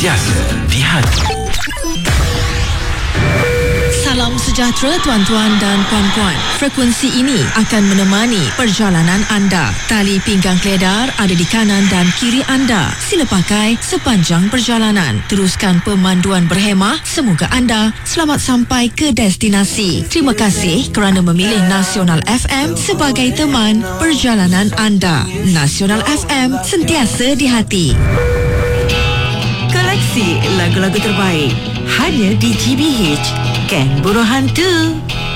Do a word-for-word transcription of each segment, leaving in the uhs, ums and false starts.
Sentiasa di hati. Salam sejahtera tuan-tuan dan puan-puan. Frekuensi ini akan menemani perjalanan anda. Tali pinggang keledar ada di kanan dan kiri anda. Sila pakai sepanjang perjalanan. Teruskan pemanduan berhemah. Semoga anda selamat sampai ke destinasi. Terima kasih kerana memilih Nasional F M sebagai teman perjalanan anda. Nasional F M, sentiasa di hati. Koleksi lagu-lagu terbaik hanya di G B H. Geng Berhantu.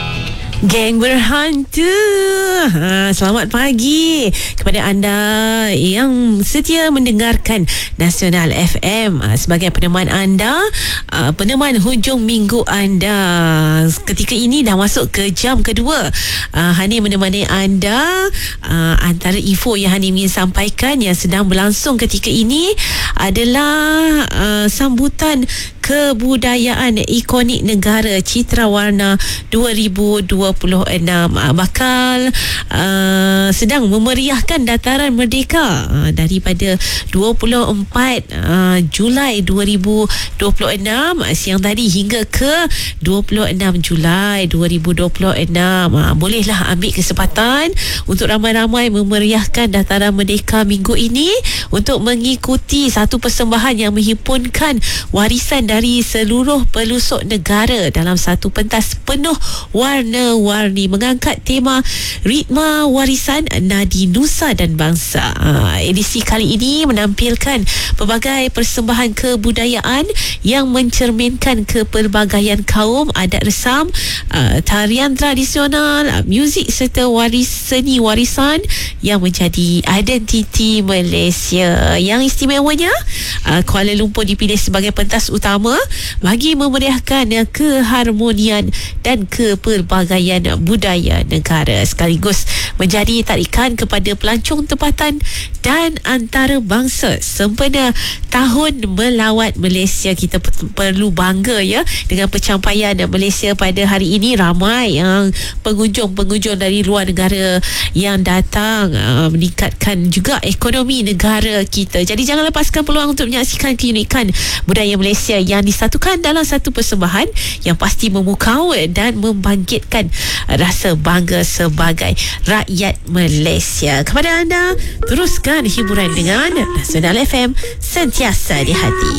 Geng Berhantu. Ha, selamat pagi kepada anda yang setia mendengarkan Nasional F M ha, sebagai peneman anda, ha, peneman hujung minggu anda. Ketika ini dah masuk ke jam kedua. Ha, Hani menemani anda. Ha, antara info yang Hani ingin sampaikan yang sedang berlangsung ketika ini adalah uh, sambutan kebudayaan ikonik negara Citra Warna dua ribu dua puluh enam bakal uh, sedang memeriahkan Dataran Merdeka uh, daripada dua puluh empat uh, Julai dua ribu dua puluh enam siang tadi hingga ke dua puluh enam Julai dua ribu dua puluh enam. Uh, bolehlah ambil kesempatan untuk ramai-ramai memeriahkan Dataran Merdeka minggu ini untuk mengikuti satu persembahan yang menghimpunkan warisan dari seluruh pelusuk negara dalam satu pentas penuh warna-warni mengangkat tema Ritma Warisan Nadi Nusa dan Bangsa. Ha, edisi kali ini menampilkan pelbagai persembahan kebudayaan yang mencerminkan kepelbagaian kaum, adat resam, uh, tarian tradisional, uh, muzik serta waris seni warisan yang menjadi identiti Malaysia. Yang istimewanya, uh, Kuala Lumpur dipilih sebagai pentas utama bagi memeriahkan keharmonian dan kepelbagaian budaya negara sekaligus menjadi tarikan kepada pelancong tempatan dan antarabangsa sempena Tahun Melawat Malaysia. Kita perlu bangga ya dengan pencapaian Malaysia pada hari ini. Ramai yang pengunjung-pengunjung dari luar negara yang datang uh, meningkatkan juga ekonomi negara kita. Jadi jangan lepaskan peluang untuk menyaksikan keunikan budaya Malaysia yang disatukan dalam satu persembahan yang pasti memukau dan membangkitkan rasa bangga sebagai rakyat Malaysia. Kepada anda, teruskan hiburan dengan Nasional F M, sentiasa di hati.